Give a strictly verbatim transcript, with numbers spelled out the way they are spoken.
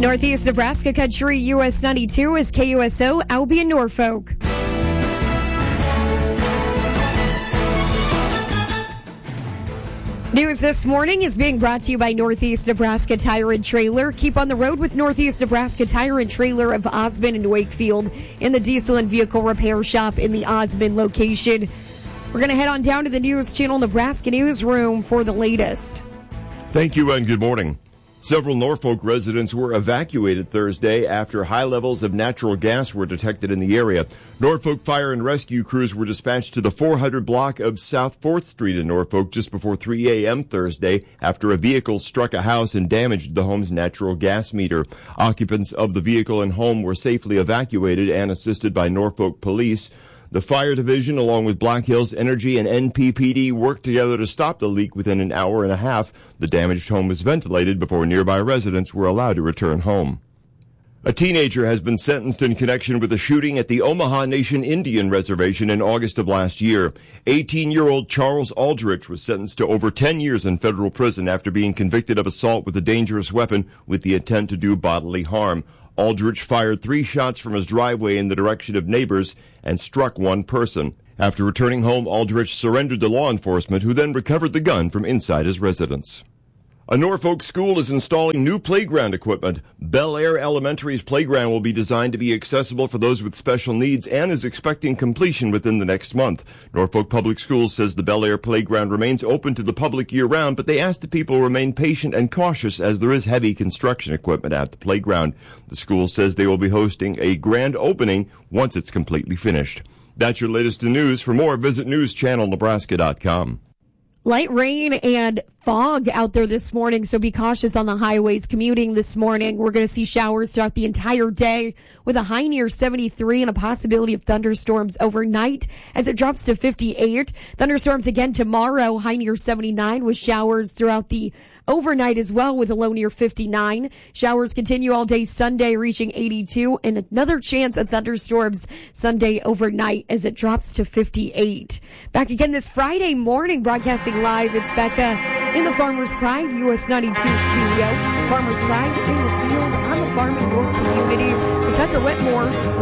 Northeast Nebraska Country U S ninety-two is K U S O Albion Norfolk. News this morning is being brought to you by Northeast Nebraska Tire and Trailer. Keep on the road with Northeast Nebraska Tire and Trailer of Osmond and Wakefield in the diesel and vehicle repair shop in the Osmond location. We're going to head on down to the News Channel Nebraska newsroom for the latest. Thank you and good morning. Several Norfolk residents were evacuated Thursday after high levels of natural gas were detected in the area. Norfolk fire and rescue crews were dispatched to the four hundred block of South fourth Street in Norfolk just before three a.m. Thursday after a vehicle struck a house and damaged the home's natural gas meter. Occupants of the vehicle and home were safely evacuated and assisted by Norfolk police. The fire division, along with Black Hills Energy and N P P D, worked together to stop the leak within an hour and a half. The damaged home was ventilated before nearby residents were allowed to return home. A teenager has been sentenced in connection with a shooting at the Omaha Nation Indian Reservation in August of last year. eighteen-year-old Charles Aldrich was sentenced to over ten years in federal prison after being convicted of assault with a dangerous weapon with the intent to do bodily harm. Aldrich fired three shots from his driveway in the direction of neighbors and struck one person. After returning home, Aldrich surrendered to law enforcement, who then recovered the gun from inside his residence. A Norfolk school is installing new playground equipment. Bel Air Elementary's playground will be designed to be accessible for those with special needs and is expecting completion within the next month. Norfolk Public Schools says the Bel Air playground remains open to the public year-round, but they ask that people remain patient and cautious as there is heavy construction equipment at the playground. The school says they will be hosting a grand opening once it's completely finished. That's your latest news. For more, visit news channel nebraska dot com. Light rain and fog out there this morning, so be cautious on the highways commuting this morning. We're going to see showers throughout the entire day with a high near seventy-three and a possibility of thunderstorms overnight as it drops to fifty-eight. Thunderstorms again tomorrow, high near seventy-nine with showers throughout the overnight as well with a low near fifty-nine. Showers continue all day Sunday reaching eighty-two and another chance of thunderstorms Sunday overnight as it drops to fifty-eight. Back again this Friday morning broadcasting live. It's Becca in the Farmers Pride U S ninety-two studio. Farmers Pride in the field on the farm in your community. Tucker Whitmore